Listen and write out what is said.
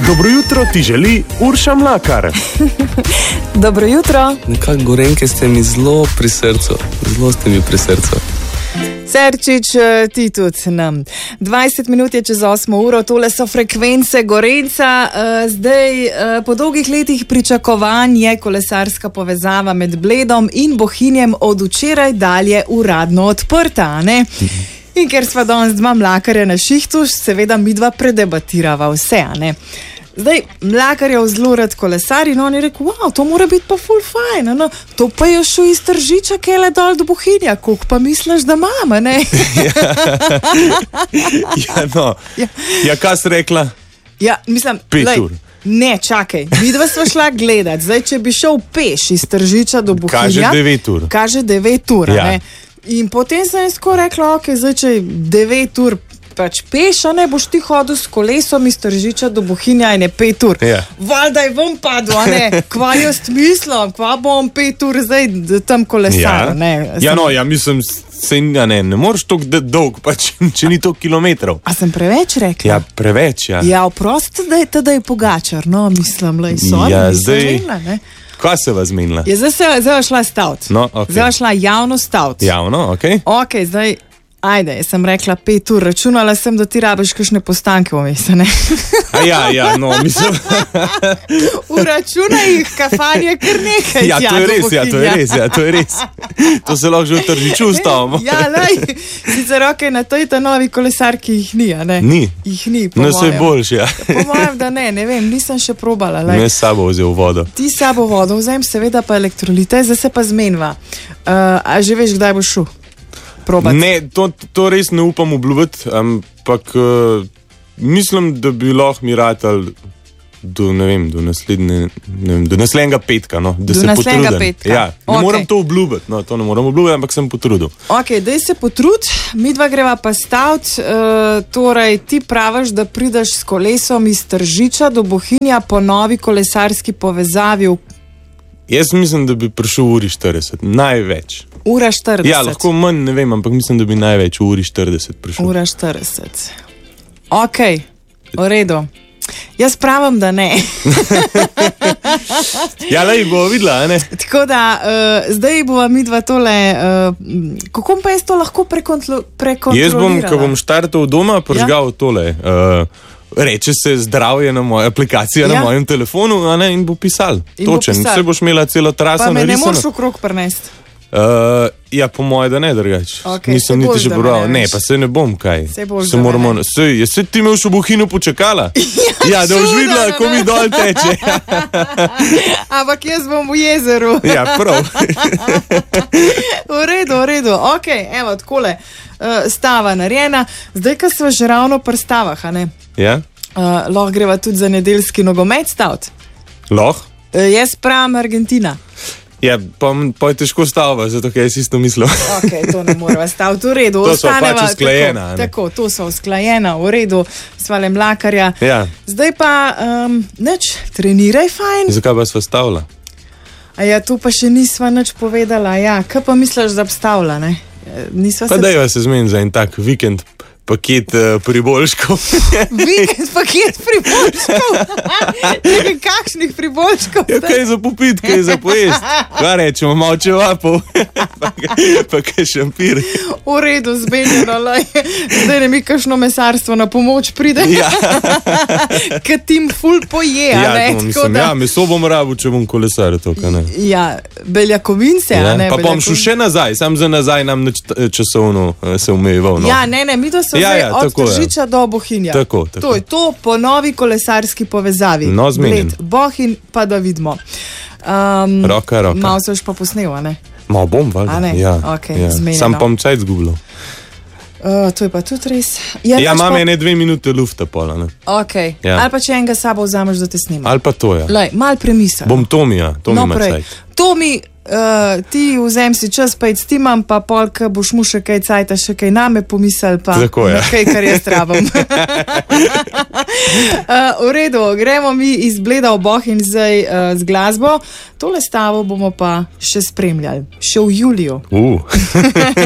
Dobro jutro ti želi Urša Mlakar. Dobro jutro. Nekako Gorenjke ste mi zelo pri srcu. Zelo ste mi pri srcu. Serčič, ti tudi nam. 20 minut je čez 8 uro, tole so frekvence Gorenjca. Zdaj, po dolgih letih pričakovanj je kolesarska povezava med Bledom in Bohinjem od včeraj dalje uradno odprta, ne? In ker sva danes dva Mlakarja na šihtu, seveda midva predebatirava vse, ne? Zdaj, Mlakar je zelo rad kolesar in on je rekel, wow, to mora biti pa ful fajn, no? To pa je šel iz Tržiča kele dol do Bohinja, koliko pa misliš, da mama, ne? Ja, kaj si rekla? Ja, mislim, 5 ur. Ne, čakaj, midva sva šla gledat. Zdaj, če bi šel peš iz Tržiča do Bohinja, Kaže 9 ur. Kaže 9 ur, Ja. ne? In potem semsko rekla, ok, zdaj, če 9 ur pač peš, a ne boš ti hodil s kolesom iz Tržiča do Bohinja in je 5 ur. Ja. Valjda je vam padlo, a ne? Kva jaz mislim, kva bom 5 ur zdaj tam kolesar, ne? Mislim, ne moreš toliko dolg, pa če ni toliko kilometrov. A sem preveč rekla? Ja, preveč, ja. Ja, oprosti, da je Pogačar, no, mislim, lej, sorry, Ja, nisem zdaj- zmenila, ne? Kaj se vas zmenila? Ja, zdaj šla stavt. No, okej. Zdaj šla javno stavt. Javno, okej. Ok, zdaj, ajde, jaz sem rekla 5 ur, računala sem, da ti rabiš kakšne postanke vmes, ne? Mislim. Uračunaj jih, kafanje kar nekaj. Ja, to je res. To se lahko že v Tržiču ustavimo. Ja, lej, sicer ok, na tej ta novi kolesarki jih ni, a ne? Ni. Jih ni, po No, se je mojem. boljši, ja. Po mojem, da ne vem, nisem še probala, lej. Ne s sabo vzel vodo. Ti s sabo vodo vzem, seveda pa elektrolite, zdaj se pa zmenva. A že veš, kdaj boš šel? Probati. Ne, to res ne upam obljubiti, ampak mislim, da bi lahko mi ratal do naslednjega petka, no, da Do se naslednjega potrudim. petka. Ja, ne Okej. moram to obljubiti, no, to ne moram obljubiti, ampak sem potrudil. Ok, daj se potrud, midva greva pa stavt, torej ti praviš, da prideš s kolesom iz Tržiča do Bohinja po novi kolesarski povezavi v Jaz mislim, da bi prišel v uri 40, največ. ura 40. Ja, lahko manj, ne vem, ampak mislim, da bi največ v uri 40 prišel. Ura 40. Ok, v redu. Jaz pravim, da ne. Ja, lej, bo videla, a ne? Tako da, zdaj bova midva tole, kako pa jaz to lahko prekontrolirala? Jaz bom, ko bom štartal doma, prižgal tole. Reče se zdravje na moja aplikacija na mojem telefonu, a ne, in bo pisal. In bo Točen, pisal. vse boš imela celo traso Pa me ne narisano. moreš okrog prinesti. Ja, po moje, da ne drugače. Okej, Nisem saj niti boš, že da me bral. ne Ne, veš. pa se ne bom, kaj. Saj boš, Se da me moramo, ne. se ti me v Bohinju počakala? Ja, da boš čudo, videla, ne, ko mi dol teče. Ampak jaz bom v jezeru. Ja, prav. V redu. Ok, evo, takole, stava narejena. Zdaj, ko sva že ravno pri stavah, a ne? Ja, Lahko greva tudi za nedeljski nogomet stavt. lahko. Jaz pravim Argentina. Ja, pa je težko staviti, zato ker jaz isto mislim. Ok, to ne moreva staviti, v redu. To sva ostaneva pač usklajena, a ne? Tako, to sva usklajena, v redu, svale Mlakarja. Ja. Zdaj pa, nič, treniraj fajn. Zakaj pa sva stavila? A ja, tu pa še nisva nič povedala, ja, kaj pa misliš, da obstavlja, ne? Nisva Pa se... dajva se zmeni za en tak vikend paket priboljškov. Vikend paket priboljškov. Čekaj, kakšnih priboljškov? Ja, kaj za popit, kaj za pojest. Kaj rečemo, malo čevapov, pa kaj šampir. V redu, zmenjeno, lej. Zdaj ne mi kakšno mesarstvo na pomoč pride. Ja. Ker tim ful poje, a ne? to Tako mislim, da- ja, meso bom rabil, če bom kolesaril to, kaj ne. Ja, beljakovince, a ne? Pa bom šel še nazaj, sam za nazaj nam časovno se umejeval. No. Ja, ne, mi to so zdaj od tako je. Tržiča do Bohinja. Tako. To je to po novi kolesarski povezavi. No, zmenjen. Bled, Bohinj, pa da vidimo. Roka. Malo se pa posnel, a ne? Ma bom, valjda. A ne? Ja, Okej, ja. zmenjeno. Sam pa bom cajt zgubljal. To je pa tudi res. Ja, pač imam pa... ene 2 minute lufta pola, ne. Ok, Ja. ali pa če enega sabo vzameš, da te snima. Ali pa to, ja. Lej, mal premisel. Bom Tomija, to mi ima prej. cajt. Tomi, ti vzem si čas, pa id stimam, pa polka boš mu še kaj cajta, še kaj name pomisel, pa Tako je. na kaj, kar jaz rabim. V redu, gremo mi iz Bleda v Bohinj zdaj z glasbo. Tole stavo bomo pa še spremljali, še v juliju.